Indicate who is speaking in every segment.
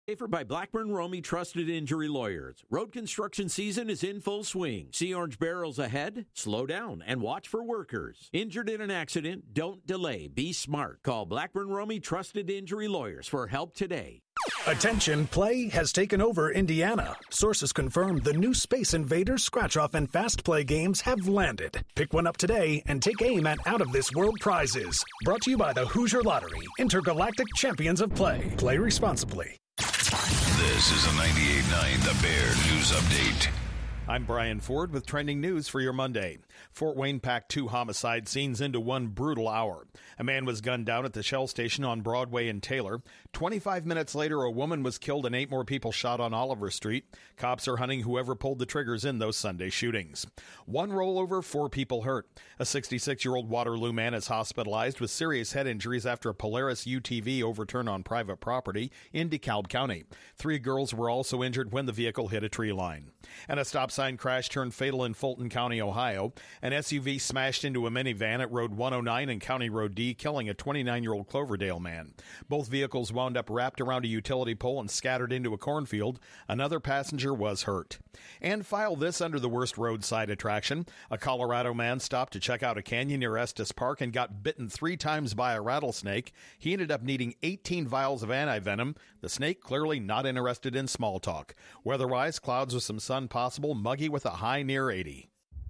Speaker 1: Favored by Blackburn Romey Trusted Injury Lawyers. Road construction season is in full swing. See orange barrels ahead? Slow down and watch for workers. Injured in an accident? Don't delay. Be smart. Call Blackburn Romey Trusted Injury Lawyers for help today.
Speaker 2: Attention, play has taken over Indiana. Sources confirm the new Space Invaders scratch-off and fast play games have landed. Pick one up today and take aim at out-of-this-world prizes. Brought to you by the Hoosier Lottery, intergalactic champions of play. Play responsibly.
Speaker 3: This is a 98.9 The Bear News Update.
Speaker 4: I'm Brian Ford with trending news for your Monday. Fort Wayne packed 2 homicide scenes into one brutal hour. A man was gunned down at the Shell station on Broadway in Taylor. 25 minutes later, a woman was killed and 8 more people shot on Oliver Street. Cops are hunting whoever pulled the triggers in those Sunday shootings. 1 rollover, 4 people hurt. A 66-year-old Waterloo man is hospitalized with serious head injuries after a Polaris UTV overturned on private property in DeKalb County. 3 girls were also injured when the vehicle hit a tree line. And a stop sign crash turned fatal in Fulton County, Ohio. An SUV smashed into a minivan at Road 109 and County Road D, killing a 29-year-old Cloverdale man. Both vehicles wound up wrapped around a utility pole and scattered into a cornfield. Another passenger was hurt. And file this under the worst roadside attraction. A Colorado man stopped to check out a canyon near Estes Park and got bitten 3 times by a rattlesnake. He ended up needing 18 vials of antivenom. The snake clearly not interested in small talk. Weather-wise, clouds with some sun possible, muggy with a high near 80.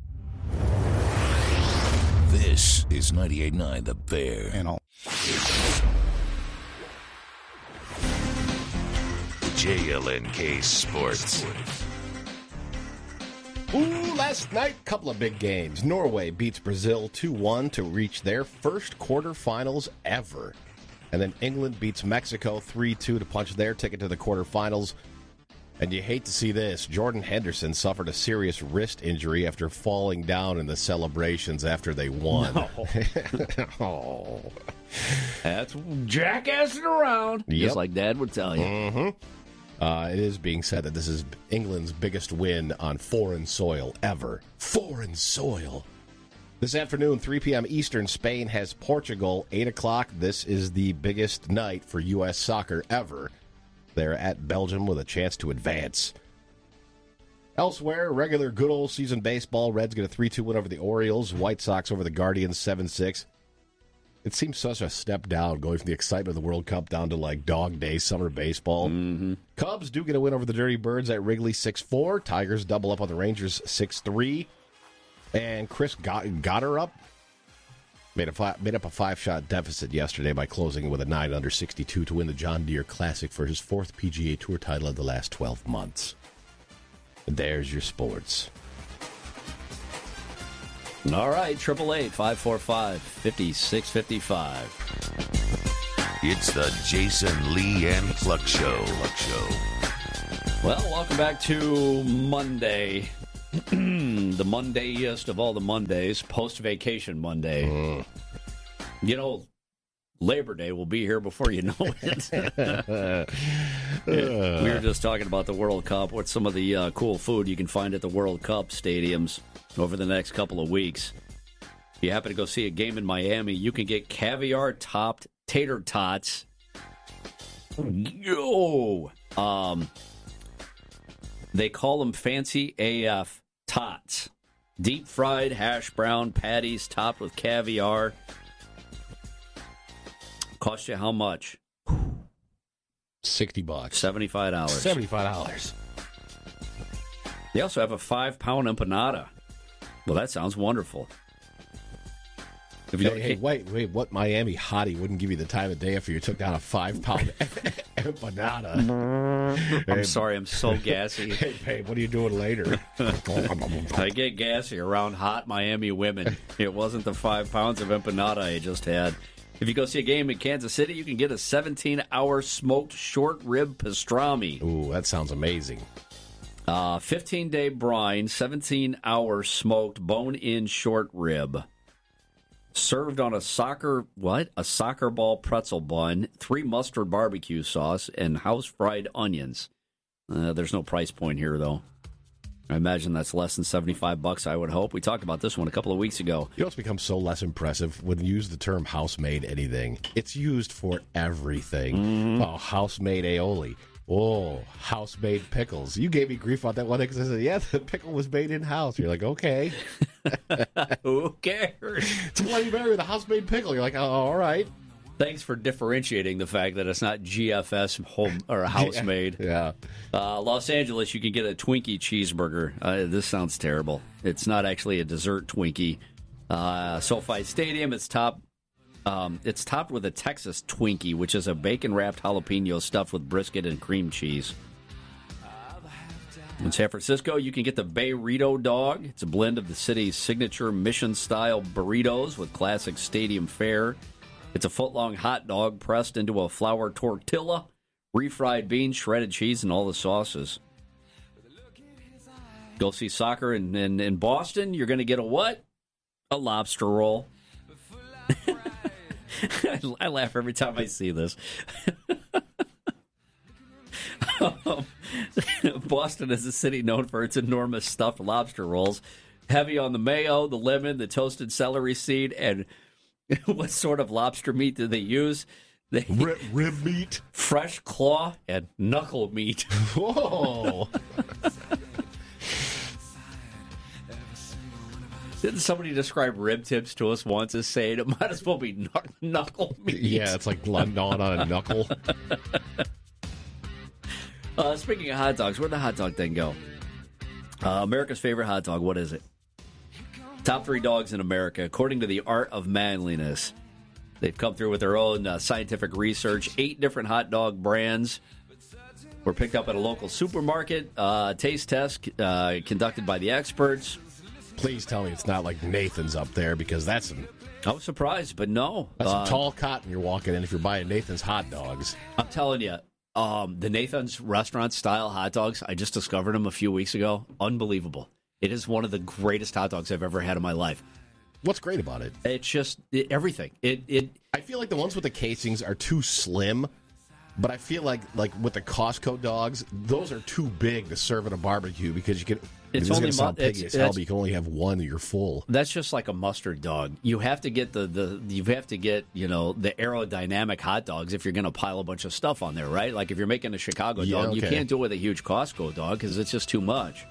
Speaker 3: This is 98.9 The Bear.
Speaker 5: And all.
Speaker 3: JLNK Sports.
Speaker 5: Ooh, last night, couple of big games. Norway beats Brazil 2-1 to reach their first quarterfinals ever. And then England beats Mexico 3-2 to punch their ticket to the quarterfinals. And you hate to see this. Jordan Henderson suffered a serious wrist injury after falling down in the celebrations after they won.
Speaker 6: No.
Speaker 5: Oh.
Speaker 6: That's jackassing around, just like Dad would tell you.
Speaker 5: Mm-hmm. It is being said that this is England's biggest win on foreign soil ever. Foreign soil. This afternoon, 3 p.m. Eastern, Spain has Portugal, 8 o'clock. This is the biggest night for U.S. soccer ever. They're at Belgium with a chance to advance. Elsewhere, regular good old season baseball. Reds get a 3-2 win over the Orioles. White Sox over the Guardians 7-6. It seems such a step down going from the excitement of the World Cup down to like dog day summer baseball.
Speaker 6: Mm-hmm.
Speaker 5: Cubs do get a win over the Dirty Birds at Wrigley 6-4. Tigers double up on the Rangers 6-3. And Chris Gotterup made up a 5-shot deficit yesterday by closing with a 9-under 62 to win the John Deere Classic for his 4th PGA Tour title of the last 12 months. And there's your sports.
Speaker 6: All right, 888-545-5655.
Speaker 3: It's the Jason Lee and Cluck Show.
Speaker 6: Well, welcome back to Monday. The Mondayest of all the Mondays, post-vacation Monday. You know, Labor Day will be here before you know it. We were just talking about the World Cup, what some of the cool food you can find at the World Cup stadiums over the next couple of weeks. If you happen to go see a game in Miami, you can get caviar-topped tater tots. Yo! They call them fancy AF tots. Deep fried hash brown patties topped with caviar. Cost you how much?
Speaker 5: $60.
Speaker 6: $75.
Speaker 5: $75.
Speaker 6: They also have a 5-pound empanada. Well, that sounds wonderful. If you
Speaker 5: wait, what Miami hottie wouldn't give you the time of day after you took down a 5-pound empanada?
Speaker 6: I'm sorry, I'm so gassy.
Speaker 5: Hey, babe, what are you doing later?
Speaker 6: I get gassy around hot Miami women. It wasn't the 5 pounds of empanada I just had. If you go see a game in Kansas City, you can get a 17-hour smoked short rib pastrami.
Speaker 5: Ooh, that sounds amazing.
Speaker 6: 15-day brine, 17-hour smoked bone-in short rib. Served on a soccer ball pretzel bun, 3 mustard barbecue sauce, and house-fried onions. There's no price point here, though. I imagine that's less than $75, I would hope. We talked about this one a couple of weeks ago.
Speaker 5: You know, it's become so less impressive when you use the term house-made anything. It's used for everything. Oh, house-made aioli. Oh, house-made pickles. You gave me grief on that one because I said, yeah, the pickle was made in-house. You're like, okay.
Speaker 6: Who cares?
Speaker 5: It's Bloody Mary with a house-made pickle. You're like, oh, all right.
Speaker 6: Thanks for differentiating the fact that it's not GFS home or house-made.
Speaker 5: Yeah.
Speaker 6: Los Angeles, you can get a Twinkie cheeseburger. This sounds terrible. It's not actually a dessert Twinkie. SoFi Stadium, it's topped with a Texas Twinkie, which is a bacon-wrapped jalapeno stuffed with brisket and cream cheese. In San Francisco, you can get the Bayrito dog. It's a blend of the city's signature mission-style burritos with classic stadium fare. It's a foot-long hot dog pressed into a flour tortilla, refried beans, shredded cheese, and all the sauces. Go see soccer in Boston. You're going to get a what? A lobster roll. I laugh every time I see this. Boston is a city known for its enormous stuffed lobster rolls, heavy on the mayo, the lemon, the toasted celery seed, and what sort of lobster meat do they use?
Speaker 5: Rib meat,
Speaker 6: fresh claw, and knuckle meat.
Speaker 5: Whoa!
Speaker 6: Didn't somebody describe rib tips to us once as saying it might as well be knuckle meat?
Speaker 5: Yeah, it's like gnawing on a knuckle.
Speaker 6: Speaking of hot dogs, where'd the hot dog thing go? America's favorite hot dog, what is it? Top 3 dogs in America, according to the Art of Manliness. They've come through with their own scientific research. 8 different hot dog brands were picked up at a local supermarket. Taste test conducted by the experts.
Speaker 5: Please tell me it's not like Nathan's up there, because that's some...
Speaker 6: I was surprised, but no.
Speaker 5: That's some tall cotton you're walking in if you're buying Nathan's hot dogs.
Speaker 6: I'm telling you, the Nathan's restaurant-style hot dogs, I just discovered them a few weeks ago. Unbelievable. It is one of the greatest hot dogs I've ever had in my life.
Speaker 5: What's great about it?
Speaker 6: It's just everything.
Speaker 5: I feel like the ones with the casings are too slim, but I feel like with the Costco dogs, those are too big to serve at a barbecue because you can...
Speaker 6: It's
Speaker 5: only
Speaker 6: only
Speaker 5: sound piggy as hell, but you can only have one. You're full.
Speaker 6: That's just like a mustard dog. You have to get the aerodynamic hot dogs if you're going to pile a bunch of stuff on there, right? Like if you're making a Chicago dog, you can't do it with a huge Costco dog because it's just too much.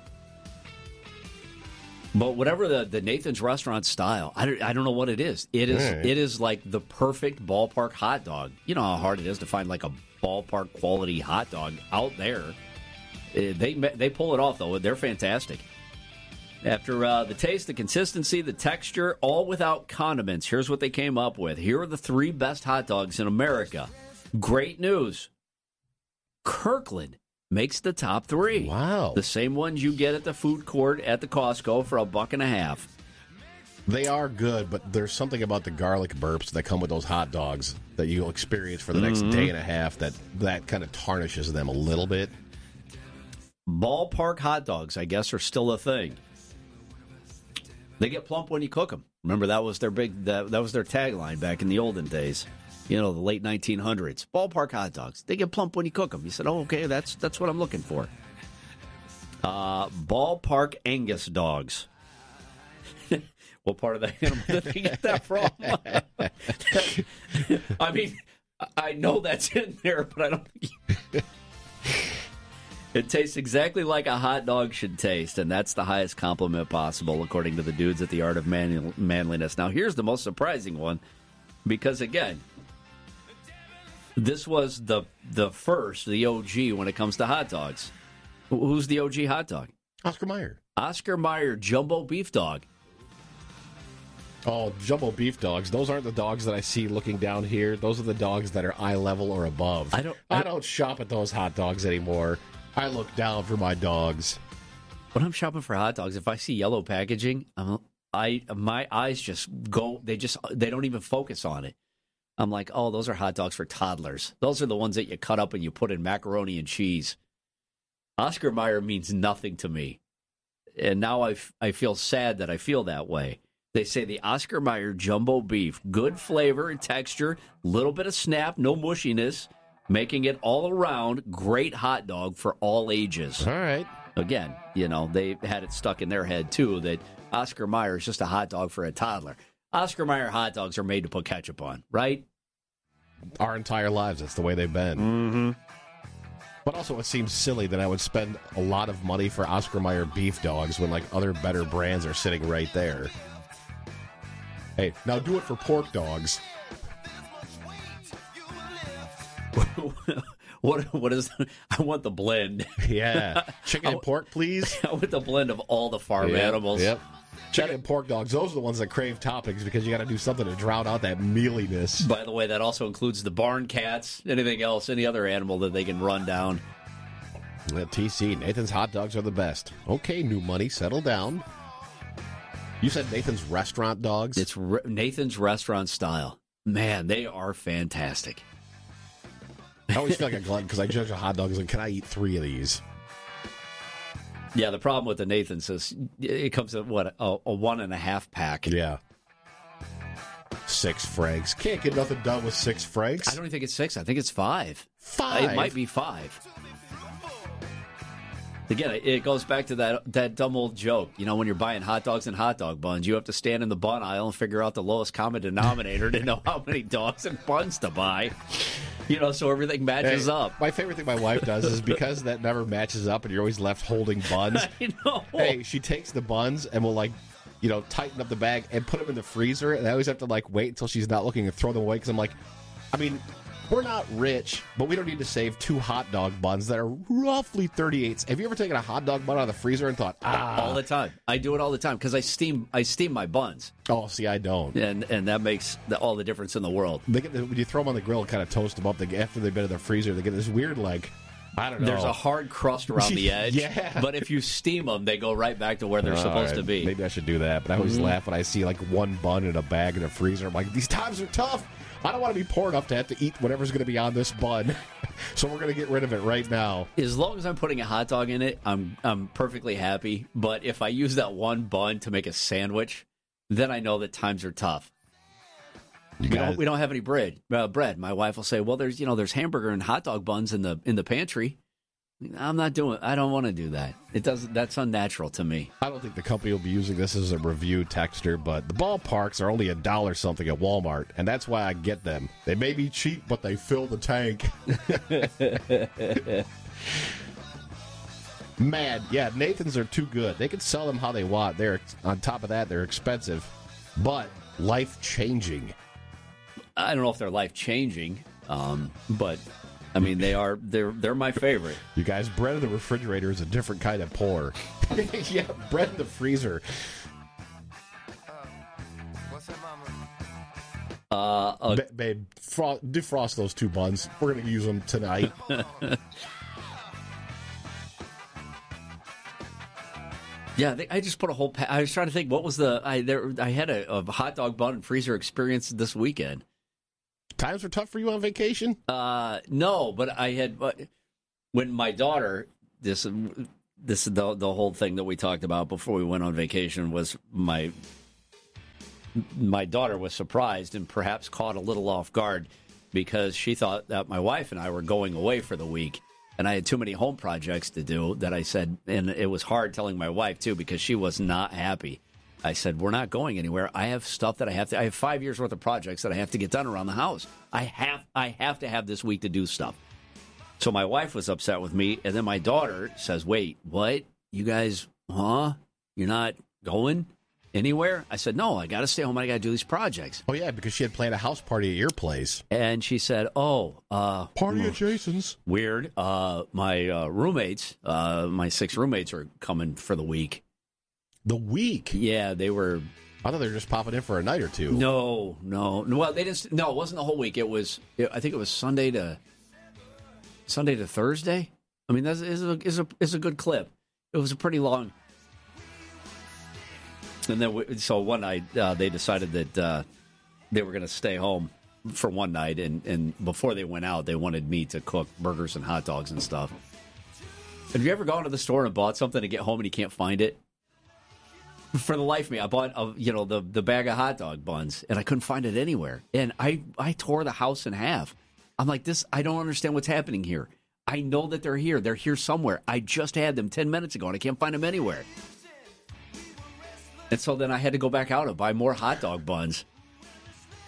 Speaker 6: But whatever the Nathan's restaurant style, I don't know what it is. It is like the perfect ballpark hot dog. You know how hard it is to find like a ballpark quality hot dog out there. They pull it off, though. They're fantastic. After the taste, the consistency, the texture, all without condiments, here's what they came up with. Here are the 3 best hot dogs in America. Great news. Kirkland makes the top 3.
Speaker 5: Wow.
Speaker 6: The same ones you get at the food court at the Costco for $1.50.
Speaker 5: They are good, but there's something about the garlic burps that come with those hot dogs that you'll experience for the next day and a half that kind of tarnishes them a little bit.
Speaker 6: Ballpark hot dogs, I guess, are still a thing. They get plump when you cook them. Remember, that was their that was their tagline back in the olden days. You know, the late 1900s. Ballpark hot dogs. They get plump when you cook them. You said, oh, okay, that's what I'm looking for. Ballpark Angus dogs. What part of the animal did you get that from? I mean, I know that's in there, but I don't think... It tastes exactly like a hot dog should taste, and that's the highest compliment possible, according to the dudes at the Art of Manliness. Now, here's the most surprising one, because, again, this was the first, the OG, when it comes to hot dogs. Who's the OG hot dog?
Speaker 5: Oscar Mayer.
Speaker 6: Oscar Mayer Jumbo Beef Dog.
Speaker 5: Oh, Jumbo Beef Dogs. Those aren't the dogs that I see looking down here. Those are the dogs that are eye level or above. I don't shop at those hot dogs anymore. I look down for my dogs.
Speaker 6: When I'm shopping for hot dogs, if I see yellow packaging, my eyes just go. They don't even focus on it. I'm like, oh, those are hot dogs for toddlers. Those are the ones that you cut up and you put in macaroni and cheese. Oscar Mayer means nothing to me, and now I feel sad that I feel that way. They say the Oscar Mayer Jumbo Beef, good flavor and texture, little bit of snap, no mushiness. Making it all around great hot dog for all ages.
Speaker 5: All right.
Speaker 6: Again, you know, they had it stuck in their head, too, that Oscar Mayer is just a hot dog for a toddler. Oscar Mayer hot dogs are made to put ketchup on, right?
Speaker 5: Our entire lives, that's the way they've been.
Speaker 6: Mm-hmm.
Speaker 5: But also, it seems silly that I would spend a lot of money for Oscar Mayer beef dogs when, like, other better brands are sitting right there. Hey, now do it for pork dogs.
Speaker 6: What is? I want the blend.
Speaker 5: Yeah, chicken and pork, please.
Speaker 6: I want the blend of all the farm animals.
Speaker 5: Yep. Chicken and pork dogs. Those are the ones that crave toppings because you got to do something to drown out that mealiness.
Speaker 6: By the way, that also includes the barn cats. Anything else? Any other animal that they can run down?
Speaker 5: TC, Nathan's hot dogs are the best. Okay, new money, settle down. You said Nathan's restaurant dogs?
Speaker 6: It's Nathan's restaurant style. Man, they are fantastic.
Speaker 5: I always feel like a glutton because I judge a hot dog as like, can I eat 3 of these?
Speaker 6: Yeah, the problem with the Nathan's is it comes in, what, a 1.5 pack.
Speaker 5: Yeah. 6 francs. Can't get nothing done with 6 francs.
Speaker 6: I don't even think it's 6. I think it's 5.
Speaker 5: 5?
Speaker 6: It might be 5. Again, it goes back to that dumb old joke. You know, when you're buying hot dogs and hot dog buns, you have to stand in the bun aisle and figure out the lowest common denominator to know how many dogs and buns to buy. You know, so everything matches up.
Speaker 5: My favorite thing my wife does is because that never matches up and you're always left holding buns.
Speaker 6: I know.
Speaker 5: Hey, she takes the buns and will, like, you know, tighten up the bag and put them in the freezer. And I always have to, like, wait until she's not looking and throw them away because I'm like, I mean, we're not rich, but we don't need to save 2 hot dog buns that are roughly 38s. Have you ever taken a hot dog bun out of the freezer and thought,
Speaker 6: All the time. I do it all the time because I steam my buns.
Speaker 5: Oh, see, I don't.
Speaker 6: And that makes all the difference in the world.
Speaker 5: When you throw them on the grill and kind of toast them up, after they've been in the freezer, they get this weird, like, I don't know.
Speaker 6: There's a hard crust around the edge.
Speaker 5: Yeah.
Speaker 6: But if you steam them, they go right back to where they're supposed to be.
Speaker 5: Maybe I should do that. But I always laugh when I see, like, 1 bun in a bag in a freezer. I'm like, these times are tough. I don't want to be poor enough to have to eat whatever's going to be on this bun. So we're going to get rid of it right now.
Speaker 6: As long as I'm putting a hot dog in it, I'm perfectly happy. But if I use that 1 bun to make a sandwich, then I know that times are tough. We don't have any bread. My wife will say, "Well, there's hamburger and hot dog buns in the pantry." I don't want to do that. That's unnatural to me.
Speaker 5: I don't think the company will be using this as a review texter, but the ballparks are only $1 something at Walmart, and that's why I get them. They may be cheap, but they fill the tank. Man, yeah, Nathan's are too good. They can sell them how they want. On top of that, they're expensive, but life-changing.
Speaker 6: I don't know if they're life-changing, but I mean, they're my favorite.
Speaker 5: You guys, bread in the refrigerator is a different kind of pour. Yeah, bread in the freezer.
Speaker 7: What's up, mama?
Speaker 5: Babe, defrost those 2 buns. We're going to use them tonight.
Speaker 6: Yeah, I just put a whole I was trying to think, what was I had a hot dog bun and freezer experience this weekend.
Speaker 5: Times were tough for you on vacation?
Speaker 6: No, but I had when my daughter. This is the whole thing that we talked about before we went on vacation. Was my daughter was surprised and perhaps caught a little off guard because she thought that my wife and I were going away for the week, and I had too many home projects to do. That I said, and it was hard telling my wife too because she was not happy. I said, we're not going anywhere. I have stuff that I have 5 years worth of projects that I have to get done around the house. I have to have this week to do stuff. So my wife was upset with me, and then my daughter says, wait, what? You guys, You're not going anywhere? I said, no, I got to stay home. I got to do these projects.
Speaker 5: Oh, yeah, because she had planned a house party at your place.
Speaker 6: And she said,
Speaker 5: party at Jason's.
Speaker 6: Weird. My roommates, my 6 roommates are coming for the week.
Speaker 5: The week?
Speaker 6: Yeah, they were.
Speaker 5: I thought they were just popping in for a night or 2.
Speaker 6: No. Well, they didn't. No, it wasn't the whole week. I think it was Sunday to Thursday. I mean, that is a good clip. It was a pretty long. And then, so one night they decided that they were going to stay home for one night, and before they went out, they wanted me to cook burgers and hot dogs and stuff. Have you ever gone to the store and bought something to get home and you can't find it? For the life of me, I bought the bag of hot dog buns, and I couldn't find it anywhere. And I tore the house in half. I'm like, I don't understand what's happening here. I know that they're here. They're here somewhere. I just had them 10 minutes ago, and I can't find them anywhere. And so then I had to go back out and buy more hot dog buns.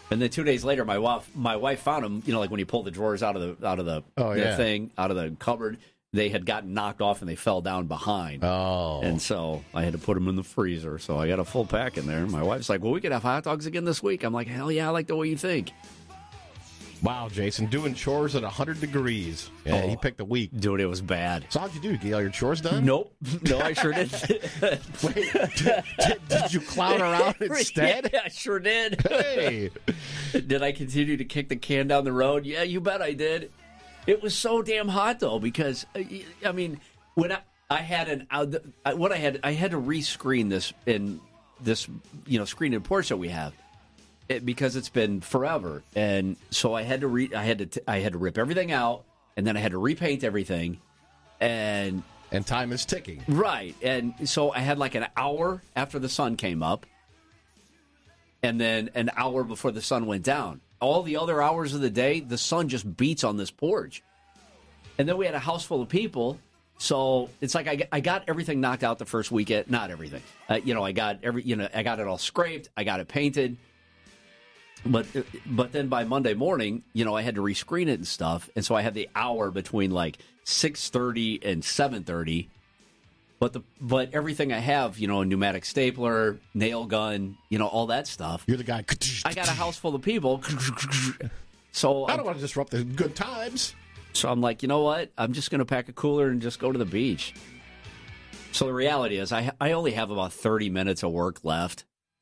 Speaker 6: And then 2 days later, my wife found them. You know, like when you pull the drawers out of the thing out of the cupboard, they had gotten knocked off and they fell down behind.
Speaker 5: Oh,
Speaker 6: and so I had to put them in the freezer. So I got a full pack in there. My wife's like, "Well, we could have hot dogs again this week." I'm like, "Hell yeah, I like the way you think."
Speaker 5: Wow, Jason, doing chores at 100 degrees. Yeah, he picked a week.
Speaker 6: Dude, it was bad.
Speaker 5: So how'd you do? Get all your chores done?
Speaker 6: Nope. No, I sure didn't.
Speaker 5: Wait, did you clown around instead?
Speaker 6: Yeah, I sure did.
Speaker 5: Hey.
Speaker 6: Did I continue to kick the can down the road? Yeah, you bet I did. It was so damn hot, though, because, I mean, when I had I had to rescreen this in this, screen and porch that we have. Because it's been forever, and so I had to rip everything out, and then I had to repaint everything, and
Speaker 5: time is ticking,
Speaker 6: right? And so I had like an hour after the sun came up, and then an hour before the sun went down. All the other hours of the day, the sun just beats on this porch, and then we had a house full of people. So it's like I got everything knocked out the first weekend. Not everything, I got I got it all scraped. I got it painted. But then by Monday morning, I had to rescreen it and stuff, and so I had the hour between like 6:30 and 7:30. But everything I have, a pneumatic stapler, nail gun, all that stuff.
Speaker 5: You're the guy.
Speaker 6: I got a house full of people, so
Speaker 5: I don't want to disrupt the good times.
Speaker 6: So I'm like, you know what? I'm just going to pack a cooler and just go to the beach. So the reality is, I only have about 30 minutes of work left.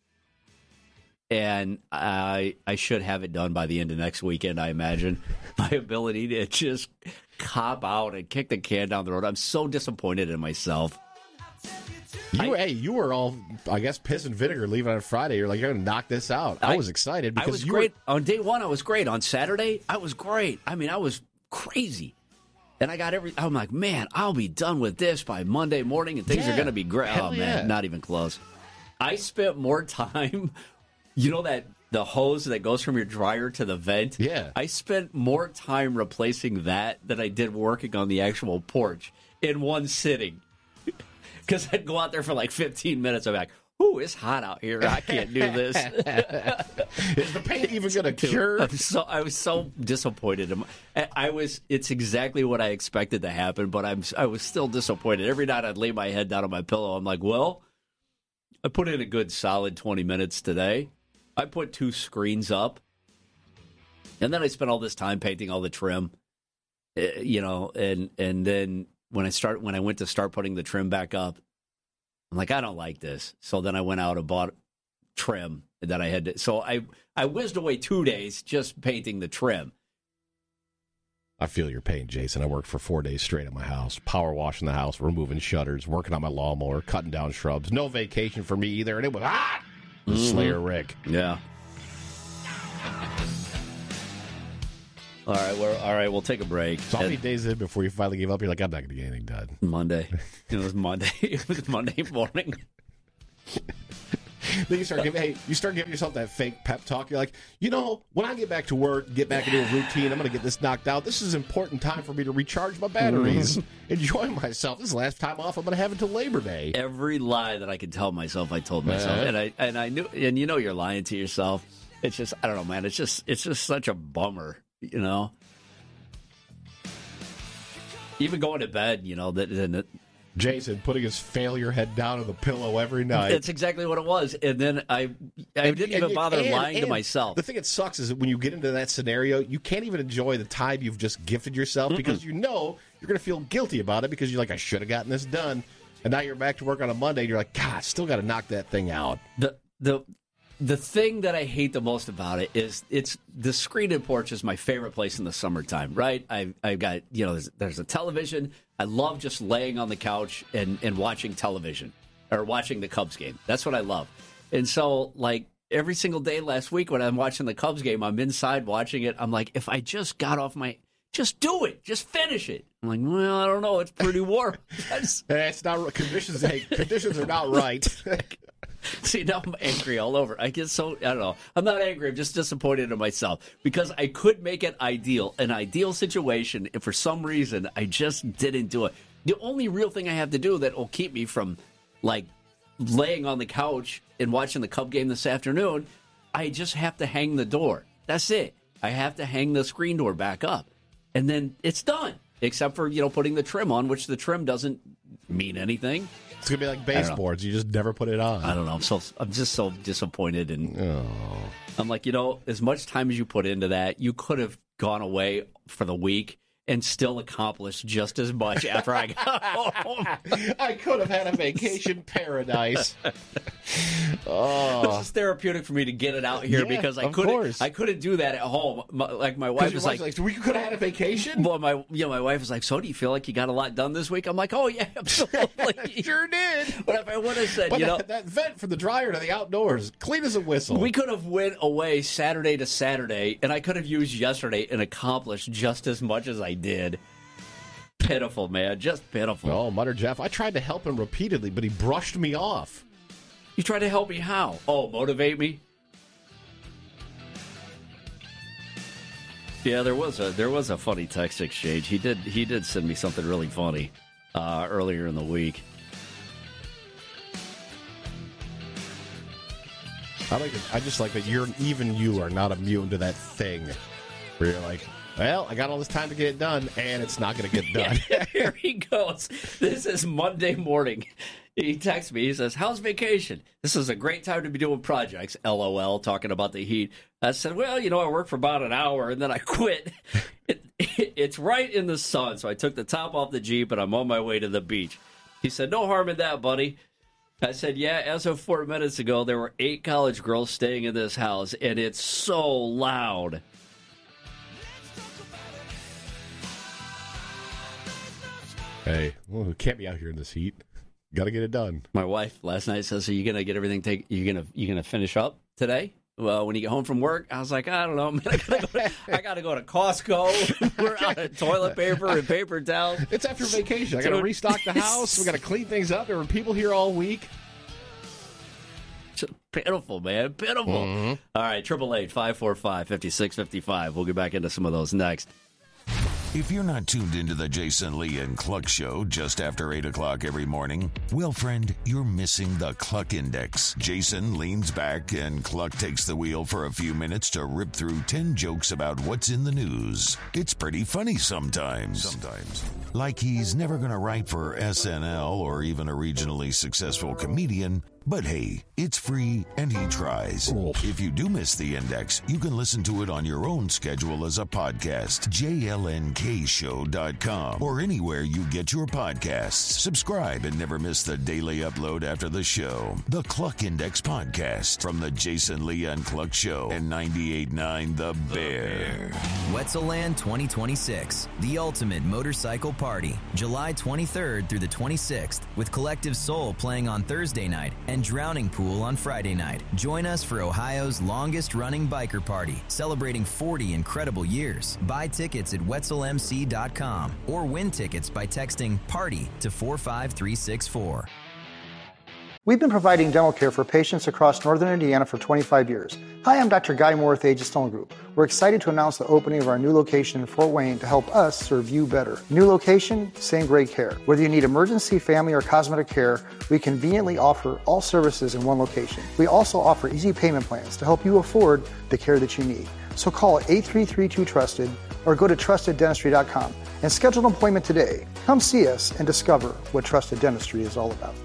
Speaker 6: And I should have it done by the end of next weekend, I imagine. My ability to just cop out and kick the can down the road. I'm so disappointed in myself.
Speaker 5: You were all, I guess, piss and vinegar leaving on Friday. You're like, you're going to knock this out. I was excited because
Speaker 6: I was great. On day one, I was great. On Saturday, I was great. I mean, I was crazy. And I got I'm like, man, I'll be done with this by Monday morning and things are going to be great. Oh, man, not even close. I spent more time... that the hose that goes from your dryer to the vent?
Speaker 5: Yeah.
Speaker 6: I spent more time replacing that than I did working on the actual porch in one sitting. Because I'd go out there for like 15 minutes. I'm like, ooh, it's hot out here. I can't do this.
Speaker 5: Is the paint even going to cure?
Speaker 6: I was so disappointed. It's exactly what I expected to happen, but I was still disappointed. Every night I'd lay my head down on my pillow. I'm like, well, I put in a good solid 20 minutes today. I put 2 screens up, and then I spent all this time painting all the trim, and then when I went to start putting the trim back up, I'm like, I don't like this. So then I went out and bought trim that I had to. So I whizzed away 2 days just painting the trim.
Speaker 5: I feel your pain, Jason. I worked for 4 days straight at my house, power washing the house, removing shutters, working on my lawnmower, cutting down shrubs. No vacation for me either, and it was hot. Slayer Rick.
Speaker 6: Yeah. All right, we'll take a break.
Speaker 5: So how many days in before you finally gave up? You're like, I'm not going to get anything done.
Speaker 6: Monday. It was Monday. It was Monday morning.
Speaker 5: Then you start giving yourself that fake pep talk. You're like, when I get back to work, get back into a routine, I'm going to get this knocked out. This is an important time for me to recharge my batteries, enjoy myself. This is the last time off I'm going to have until Labor Day.
Speaker 6: Every lie that I could tell myself, I told myself, and I knew, and you're lying to yourself. It's just, I don't know, man. It's just such a bummer, Even going to bed,
Speaker 5: Jason putting his failure head down on the pillow every night.
Speaker 6: That's exactly what it was. And then I didn't even bother lying to myself.
Speaker 5: The thing that sucks is that when you get into that scenario, you can't even enjoy the time you've just gifted yourself because you're going to feel guilty about it because you're like, I should have gotten this done. And now you're back to work on a Monday and you're like, God, I still got to knock that thing out.
Speaker 6: The thing that I hate the most about it is it's the screened porch is my favorite place in the summertime, right? I've got, there's a television. I love just laying on the couch and watching television or watching the Cubs game. That's what I love. And so, like, every single day last week when I'm watching the Cubs game, I'm inside watching it. I'm like, if I just got off just do it. Just finish it. I'm like, well, I don't know. It's pretty warm.
Speaker 5: It's not conditions. Conditions are not right.
Speaker 6: See, now I'm angry all over. I get so, I don't know. I'm not angry. I'm just disappointed in myself because I could make it an ideal situation, and for some reason, I just didn't do it. The only real thing I have to do that will keep me from, like, laying on the couch and watching the Cub game this afternoon, I just have to hang the door. That's it. I have to hang the screen door back up. And then it's done. Except for, putting the trim on, which the trim doesn't mean anything.
Speaker 5: It's going to be like baseboards. You just never put it on.
Speaker 6: I don't know. I'm just so disappointed. And I'm like, as much time as you put into that, you could have gone away for the week and still accomplished just as much after I got home.
Speaker 5: I could have had a vacation paradise.
Speaker 6: This is therapeutic for me to get it out here because I couldn't do that at home. My wife was like,
Speaker 5: we could have had a vacation?
Speaker 6: Well, my wife was like, so do you feel like you got a lot done this week? I'm like, oh, yeah, absolutely.
Speaker 5: Sure did.
Speaker 6: But if I would have said,
Speaker 5: that vent from the dryer to the outdoors, clean as a whistle.
Speaker 6: We could have went away Saturday to Saturday, and I could have used yesterday and accomplished just as much as I did. Pitiful, man. Just pitiful.
Speaker 5: Oh, Mutter Jeff, I tried to help him repeatedly, but he brushed me off.
Speaker 6: You tried to help me how? Oh, motivate me? Yeah, there was a funny text exchange. He did send me something really funny earlier in the week.
Speaker 5: I just like that you are not immune to that thing where you're like, well, I got all this time to get it done, and it's not going to get done.
Speaker 6: Yeah, here he goes. This is Monday morning. He texts me. He says, how's vacation? This is a great time to be doing projects. LOL, talking about the heat. I said, well, I worked for about an hour, and then I quit. It's right in the sun, so I took the top off the Jeep, and I'm on my way to the beach. He said, no harm in that, buddy. I said, yeah, as of 4 minutes ago, there were 8 college girls staying in this house, and it's so loud.
Speaker 5: Hey, well, we can't be out here in this heat. Got to get it done.
Speaker 6: My wife last night says, "Are you gonna get everything? You gonna finish up today? Well, when you get home from work?" I was like, "I don't know, man. I gotta go to Costco. We're out of toilet paper and paper towels.
Speaker 5: It's after vacation. I gotta restock the house. We gotta clean things up. There were people here all week."
Speaker 6: Pitiful, man. Pitiful.
Speaker 5: Mm-hmm.
Speaker 6: All right, 888-545-5655. We'll get back into some of those next.
Speaker 3: If you're not tuned into the Jason Lee and Cluck Show just after 8 o'clock every morning, well, friend, you're missing the Cluck Index. Jason leans back and Cluck takes the wheel for a few minutes to rip through 10 jokes about what's in the news. It's pretty funny sometimes. Like he's never going to write for SNL or even a regionally successful comedian. But hey, it's free and he tries. If you do miss the index, you can listen to it on your own schedule as a podcast. JLNKshow.com or anywhere you get your podcasts. Subscribe and never miss the daily upload after the show. The Cluck Index Podcast from the Jason Lee and Cluck Show and 98.9 The Bear.
Speaker 7: Wetzelland 2026, the ultimate motorcycle party. July 23rd through the 26th with Collective Soul playing on Thursday night and Drowning Pool on Friday night. Join us for Ohio's longest-running biker party, celebrating 40 incredible years. Buy tickets at wetzelmc.com or win tickets by texting PARTY to 45364.
Speaker 8: We've been providing dental care for patients across northern Indiana for 25 years. Hi, I'm Dr. Guy Moore with Aegis Dental Group. We're excited to announce the opening of our new location in Fort Wayne to help us serve you better. New location, same great care. Whether you need emergency, family, or cosmetic care, we conveniently offer all services in one location. We also offer easy payment plans to help you afford the care that you need. So call 833-2TRUSTED or go to TrustedDentistry.com and schedule an appointment today. Come see us and discover what Trusted Dentistry is all about.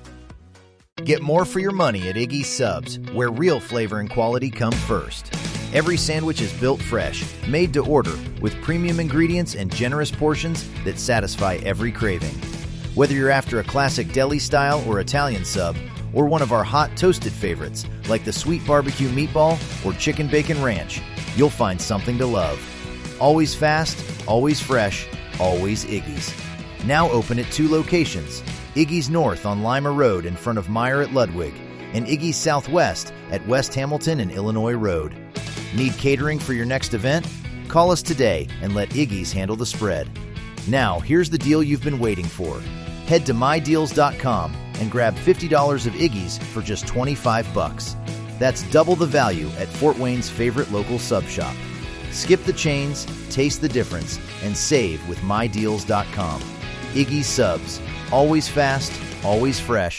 Speaker 9: Get more for your money at Iggy's Subs, where real flavor and quality come first. Every sandwich is built fresh, made to order, with premium ingredients and generous portions that satisfy every craving. Whether you're after a classic deli style or Italian sub, or one of our hot toasted favorites, like the sweet barbecue meatball or chicken bacon ranch, you'll find something to love. Always fast, always fresh, always Iggy's. Now open at 2 locations. Iggy's North on Lima Road in front of Meyer at Ludwig, and Iggy's Southwest at West Hamilton and Illinois Road. Need catering for your next event? Call us today and let Iggy's handle the spread. Now, here's the deal you've been waiting for. Head to mydeals.com and grab $50 of Iggy's for just $25. That's double the value at Fort Wayne's favorite local sub shop. Skip the chains, taste the difference, and save with mydeals.com. Iggy's Subs. Always fast, always fresh,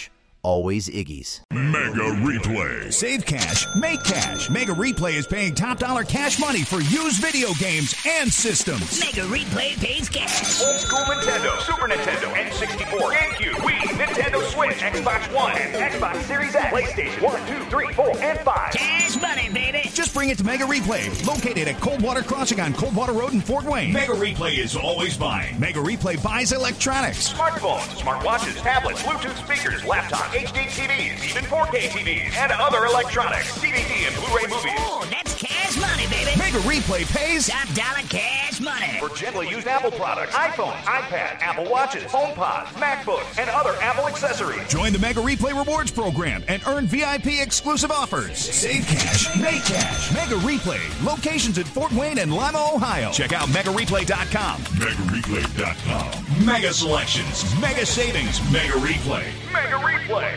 Speaker 9: always Iggy's.
Speaker 3: Mega Replay.
Speaker 10: Save cash, make cash. Mega Replay is paying top dollar cash money for used video games and systems.
Speaker 11: Mega Replay pays cash.
Speaker 12: Old school Nintendo, Super Nintendo, N64, GameCube, Wii, Nintendo Switch, Xbox One, and Xbox Series X, PlayStation 1, 2, 3, 4, and 5.
Speaker 11: Cash money, baby.
Speaker 10: Just bring it to Mega Replay, located at Coldwater Crossing on Coldwater Road in Fort Wayne.
Speaker 3: Mega Replay is always buying.
Speaker 10: Mega Replay buys electronics.
Speaker 12: Smartphones, smartwatches, tablets, Bluetooth speakers, laptops, HD TVs, even 4K TVs, and other electronics, DVD and Blu-ray movies.
Speaker 11: Oh, that's cash money, baby.
Speaker 10: Mega Replay pays
Speaker 11: top dollar cash money.
Speaker 12: For gently used Apple products, iPhones, iPad, Apple Watches, HomePods, MacBooks, and other Apple accessories.
Speaker 10: Join the Mega Replay Rewards program and earn VIP exclusive offers. Save cash, make cash. Mega Replay. Locations in Fort Wayne and Lima, Ohio. Check out MegaReplay.com.
Speaker 3: MegaReplay.com. Mega selections, mega savings, Mega Replay.
Speaker 12: Mega Replay.